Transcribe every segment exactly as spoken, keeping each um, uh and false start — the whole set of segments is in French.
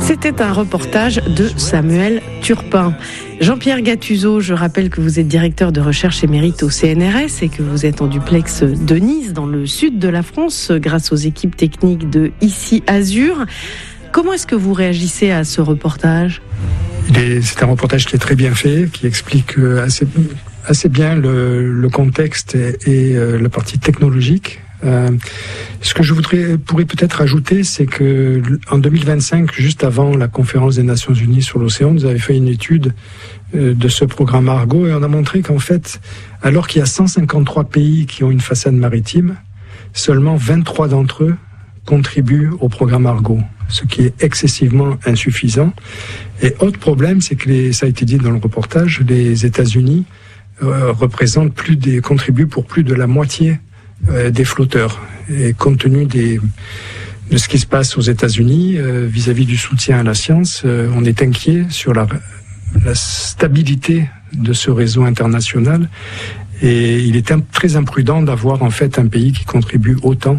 C'était un reportage de Samuel Turpin. Jean-Pierre Gattuso, je rappelle que vous êtes directeur de recherche émérite au C N R S et que vous êtes en duplex de Nice, dans le sud de la France, grâce aux équipes techniques de Ici Azur. Comment est-ce que vous réagissez à ce reportage ? C'est un reportage qui est très bien fait, qui explique assez, assez bien le, le contexte et, et la partie technologique. Euh, ce que je voudrais, pourrais peut-être ajouter, c'est que en deux mille vingt-cinq, juste avant la conférence des Nations Unies sur l'océan, nous avons fait une étude euh, de ce programme Argo et on a montré qu'en fait, alors qu'il y a cent cinquante-trois pays qui ont une façade maritime, seulement vingt-trois d'entre eux contribuent au programme Argo, ce qui est excessivement insuffisant. Et autre problème, c'est que les, ça a été dit dans le reportage, les États-Unis euh, représentent plus des, contribuent pour plus de la moitié Euh, des flotteurs. Et compte tenu des, de ce qui se passe aux États-Unis euh, vis-à-vis du soutien à la science, euh, on est inquiet sur la, la stabilité de ce réseau international. Et il est un, très imprudent d'avoir en fait un pays qui contribue autant.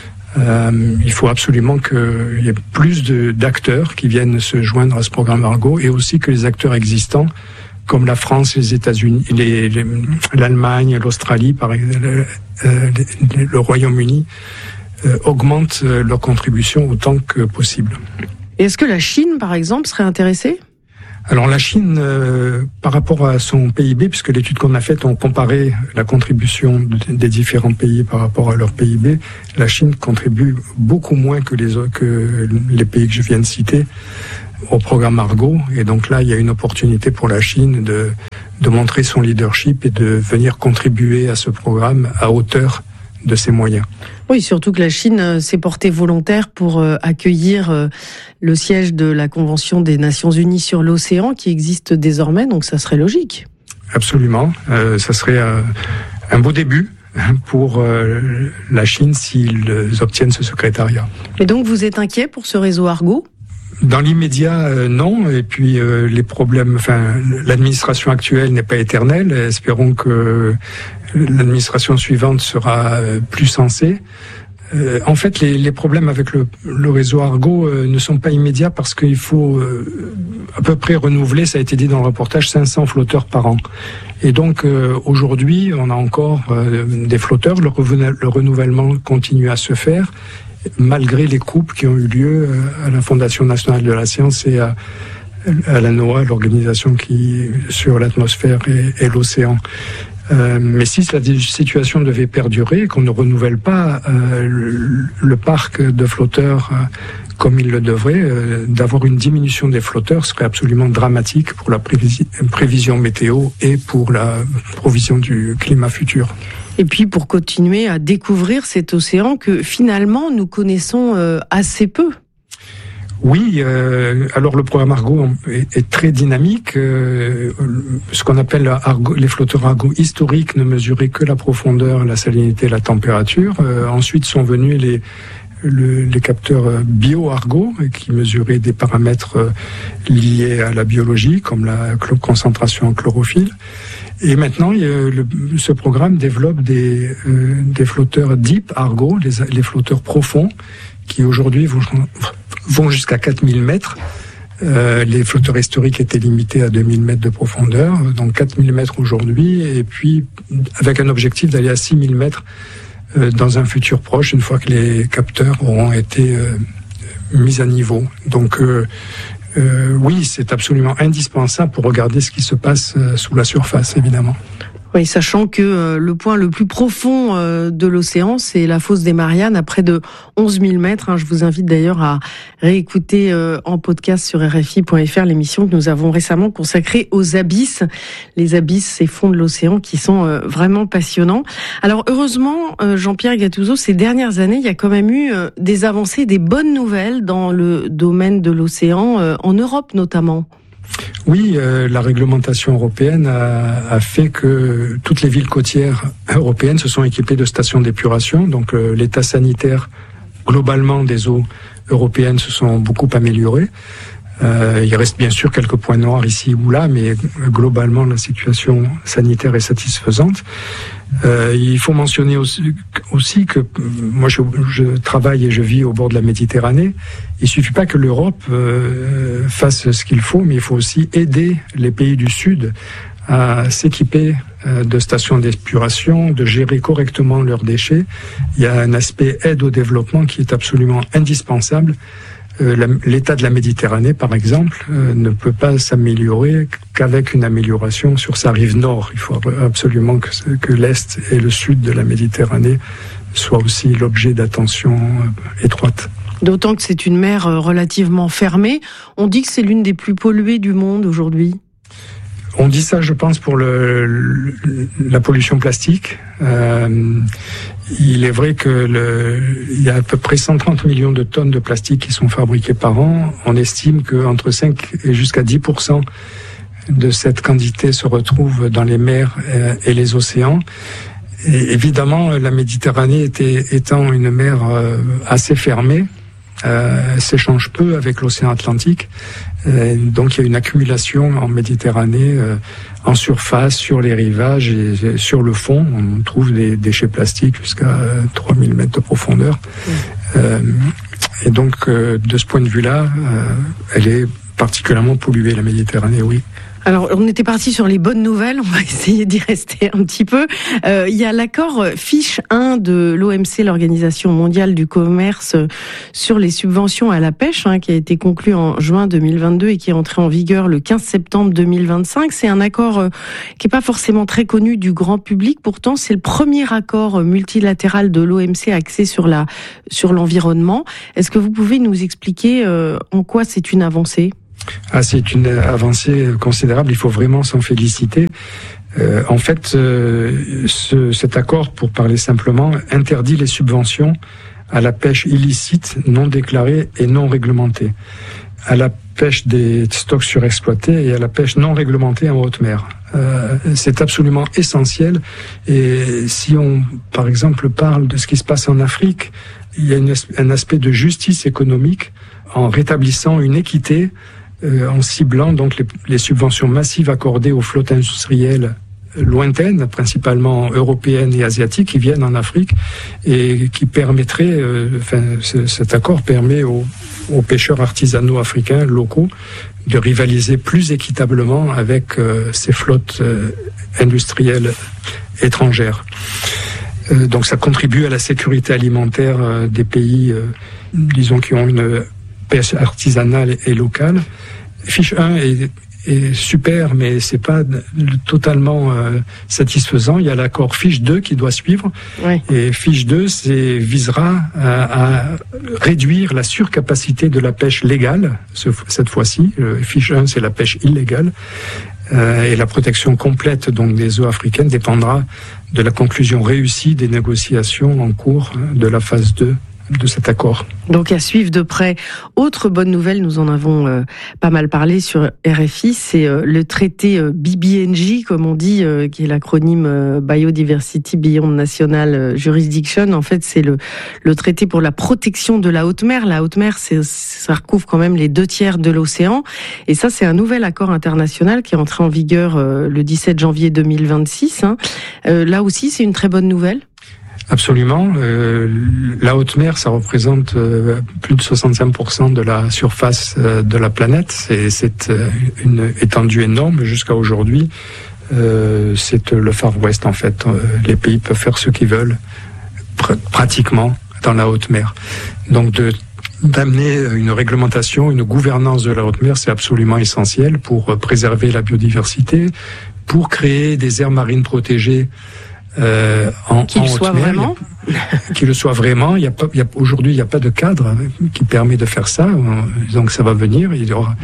Euh, il faut absolument qu'il y ait plus de, d'acteurs qui viennent se joindre à ce programme Argo et aussi que les acteurs existants comme la France, les États-Unis, les, les, l'Allemagne, l'Australie, par exemple, euh, le, le Royaume-Uni, euh, augmentent euh, leur contribution autant que possible. Et est-ce que la Chine, par exemple, serait intéressée ? Alors la Chine, euh, par rapport à son P I B, puisque l'étude qu'on a faite, on comparait la contribution de, des différents pays par rapport à leur P I B, la Chine contribue beaucoup moins que les, que les pays que je viens de citer au programme Argo, et donc là il y a une opportunité pour la Chine de, de montrer son leadership et de venir contribuer à ce programme à hauteur de ses moyens. Oui, surtout que la Chine s'est portée volontaire pour accueillir le siège de la Convention des Nations Unies sur l'océan qui existe désormais, donc ça serait logique. Absolument, euh, ça serait euh, un beau début pour euh, la Chine s'ils obtiennent ce secrétariat. Et donc vous êtes inquiet pour ce réseau Argo ? Dans l'immédiat, euh, non. Et puis euh, les problèmes, enfin, l'administration actuelle n'est pas éternelle. Espérons que l'administration suivante sera euh, plus sensée. Euh, en fait, les, les problèmes avec le, le réseau Argo euh, ne sont pas immédiats parce qu'il faut euh, à peu près renouveler, ça a été dit dans le reportage, cinq cents flotteurs par an. Et donc euh, aujourd'hui, on a encore euh, des flotteurs. Le, reven- le renouvellement continue à se faire, malgré les coupes qui ont eu lieu à la Fondation nationale de la science et à, à la NOAA, l'organisation qui sur l'atmosphère et, et l'océan. Euh, mais si la situation devait perdurer, qu'on ne renouvelle pas euh, le, le parc de flotteurs euh, comme il le devrait, euh, d'avoir une diminution des flotteurs serait absolument dramatique pour la prévision, prévision météo et pour la provision du climat futur. Et puis pour continuer à découvrir cet océan que finalement nous connaissons euh, assez peu. Oui, euh, alors le programme Argo est, est très dynamique. Euh, ce qu'on appelle Argo, les flotteurs Argo historiques ne mesuraient que la profondeur, la salinité, la température. Euh, ensuite sont venus les Le, les capteurs bio-Argo qui mesuraient des paramètres liés à la biologie comme la concentration en chlorophylle. Et maintenant, il y a le, ce programme développe des, euh, des flotteurs Deep Argo, les, les flotteurs profonds, qui aujourd'hui vont, vont jusqu'à quatre mille mètres. Euh, les flotteurs historiques étaient limités à deux mille mètres de profondeur, donc quatre mille mètres aujourd'hui, et puis avec un objectif d'aller à six mille mètres dans un futur proche, une fois que les capteurs auront été euh, mis à niveau. Donc euh, euh, oui, c'est absolument indispensable pour regarder ce qui se passe euh, sous la surface, évidemment. Oui, sachant que euh, le point le plus profond euh, de l'océan, c'est la fosse des Mariannes, à près de onze mille mètres. Hein. Je vous invite d'ailleurs à réécouter euh, en podcast sur R F I point F R l'émission que nous avons récemment consacrée aux abysses. Les abysses, ces fonds de l'océan qui sont euh, vraiment passionnants. Alors heureusement, euh, Jean-Pierre Gattuso, ces dernières années, il y a quand même eu euh, des avancées, des bonnes nouvelles dans le domaine de l'océan, euh, en Europe notamment. Oui, euh, la réglementation européenne a, a fait que toutes les villes côtières européennes se sont équipées de stations d'épuration. Donc euh, l'état sanitaire globalement des eaux européennes se sont beaucoup améliorés. Euh, il reste bien sûr quelques points noirs ici ou là, mais globalement la situation sanitaire est satisfaisante. Euh, il faut mentionner aussi, aussi que moi je, je travaille et je vis au bord de la Méditerranée. Il suffit pas que l'Europe euh, fasse ce qu'il faut, mais il faut aussi aider les pays du Sud à s'équiper de stations d'épuration, de gérer correctement leurs déchets. Il y a un aspect aide au développement qui est absolument indispensable. Euh, l'état de la Méditerranée, par exemple, euh, ne peut pas s'améliorer qu'avec une amélioration sur sa rive nord. Il faut absolument que, que l'Est et le Sud de la Méditerranée soient aussi l'objet d'attention euh, étroite. D'autant que c'est une mer relativement fermée. On dit que c'est l'une des plus polluées du monde aujourd'hui. On dit ça, je pense, pour le, le, la pollution plastique. Euh, il est vrai que le, il y a à peu près cent trente millions de tonnes de plastique qui sont fabriquées par an. On estime qu'entre cinq et jusqu'à dix pour cent de cette quantité se retrouve dans les mers et les océans. Et évidemment, la Méditerranée était, étant une mer assez fermée, euh, s'échange peu avec l'océan Atlantique. Euh, donc il y a une accumulation en Méditerranée, euh, en surface, sur les rivages et, et sur le fond. On trouve des déchets plastiques jusqu'à euh, trois mille mètres de profondeur. Mmh. Euh, et donc euh, de ce point de vue-là, euh, elle est particulièrement polluée, la Méditerranée, oui. Alors, on était parti sur les bonnes nouvelles, on va essayer d'y rester un petit peu. Euh, il y a l'accord Fiche un de l'O M C, l'Organisation mondiale du commerce, sur les subventions à la pêche, hein, qui a été conclu en juin deux mille vingt-deux et qui est entré en vigueur le quinze septembre deux mille vingt-cinq. C'est un accord euh, qui n'est pas forcément très connu du grand public. Pourtant, c'est le premier accord multilatéral de l'O M C axé sur la sur l'environnement. Est-ce que vous pouvez nous expliquer euh, en quoi c'est une avancée ? Ah, c'est une avancée considérable, il faut vraiment s'en féliciter. Euh, en fait, euh, ce, cet accord, pour parler simplement, interdit les subventions à la pêche illicite, non déclarée et non réglementée, à la pêche des stocks surexploités et à la pêche non réglementée en haute mer. Euh, c'est absolument essentiel. Et si on, par exemple, parle de ce qui se passe en Afrique, il y a une, un aspect de justice économique en rétablissant une équité, Euh, en ciblant donc les, les subventions massives accordées aux flottes industrielles lointaines, principalement européennes et asiatiques, qui viennent en Afrique et qui permettraient, euh, enfin, ce, cet accord permet aux, aux pêcheurs artisanaux africains locaux de rivaliser plus équitablement avec euh, ces flottes euh, industrielles étrangères. Euh, donc ça contribue à la sécurité alimentaire euh, des pays, euh, disons, qui ont une pêche artisanale et locale. Fiche un est, est super, mais c'est pas totalement euh, satisfaisant. Il y a l'accord Fiche deux qui doit suivre. Oui. Et Fiche deux c'est, visera à, à réduire la surcapacité de la pêche légale, ce, cette fois-ci. Le Fiche un, c'est la pêche illégale. Euh, et la protection complète donc des eaux africaines dépendra de la conclusion réussie des négociations en cours de la phase deux de cet accord. Donc à suivre de près. Autre bonne nouvelle, nous en avons euh, pas mal parlé sur R F I, c'est euh, le traité euh, B B N J, comme on dit, euh, qui est l'acronyme euh, Biodiversity Beyond National Jurisdiction. En fait, c'est le, le traité pour la protection de la haute mer. La haute mer, c'est, ça recouvre quand même les deux tiers de l'océan. Et ça, c'est un nouvel accord international qui est entré en vigueur euh, le dix-sept janvier deux mille vingt-six. Hein. Euh, là aussi, c'est une très bonne nouvelle. Absolument. Euh, la haute mer, ça représente euh, plus de soixante-cinq pour cent de la surface euh, de la planète. C'est, c'est euh, une étendue énorme jusqu'à aujourd'hui. Euh, c'est le Far West, en fait. Euh, les pays peuvent faire ce qu'ils veulent, pr- pratiquement, dans la haute mer. Donc, de, d'amener une réglementation, une gouvernance de la haute mer, c'est absolument essentiel pour préserver la biodiversité, pour créer des aires marines protégées. Euh, en, qu'il en soit mer, vraiment, qu'il le soit vraiment. Il y a pas, il y a, aujourd'hui, il n'y a pas de cadre qui permet de faire ça. Donc, ça va venir. Il y aura,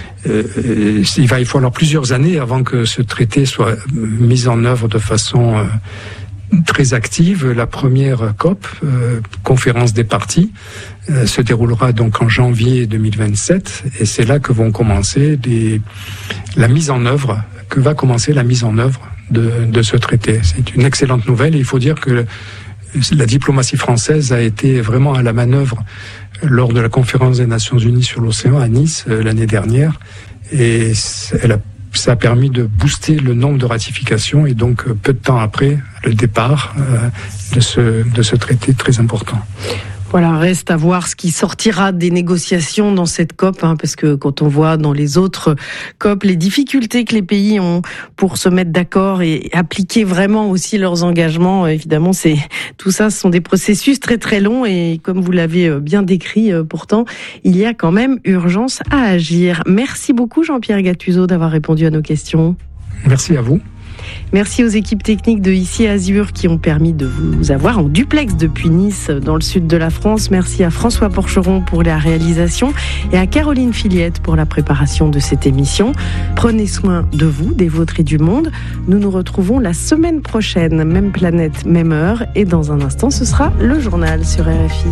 euh, il va y falloir plusieurs années avant que ce traité soit mis en œuvre de façon euh, très active. La première COP, euh, conférence des parties, euh, se déroulera donc en janvier deux mille vingt-sept, et c'est là que vont commencer des, la mise en œuvre, que va commencer la mise en œuvre De, de ce traité. C'est une excellente nouvelle et il faut dire que la diplomatie française a été vraiment à la manœuvre lors de la conférence des Nations Unies sur l'océan à Nice euh, l'année dernière. Et elle a, ça a permis de booster le nombre de ratifications et donc euh, peu de temps après le départ euh, de, ce, de ce traité très important. Voilà, reste à voir ce qui sortira des négociations dans cette COP, hein, parce que quand on voit dans les autres COP les difficultés que les pays ont pour se mettre d'accord et appliquer vraiment aussi leurs engagements, évidemment, c'est tout ça, ce sont des processus très très longs et comme vous l'avez bien décrit, pourtant, il y a quand même urgence à agir. Merci beaucoup Jean-Pierre Gattuso d'avoir répondu à nos questions. Merci à vous. Merci aux équipes techniques de Ici Azur qui ont permis de vous avoir en duplex depuis Nice, dans le sud de la France. Merci à François Porcheron pour la réalisation et à Caroline Filiette pour la préparation de cette émission. Prenez soin de vous, des vôtres et du monde. Nous nous retrouvons la semaine prochaine, même planète, même heure. Et dans un instant, ce sera le journal sur R F I.